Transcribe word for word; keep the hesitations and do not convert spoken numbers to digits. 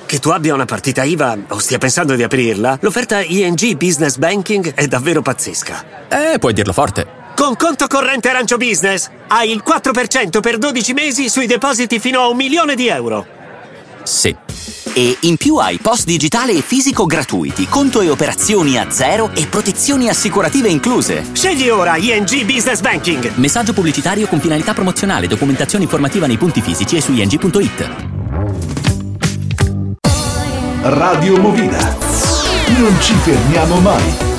Che tu abbia una partita I V A o stia pensando di aprirla, l'offerta I N G Business Banking è davvero pazzesca. Eh, puoi dirlo forte. Con conto corrente Arancio Business hai il quattro per cento per dodici mesi sui depositi fino a un milione di euro. Sì. E in più hai post digitale e fisico gratuiti, conto e operazioni a zero e protezioni assicurative incluse. Scegli ora I N G Business Banking. Messaggio pubblicitario con finalità promozionale, documentazione informativa nei punti fisici e su i n g punto i t. Radio Movida. Non ci fermiamo mai.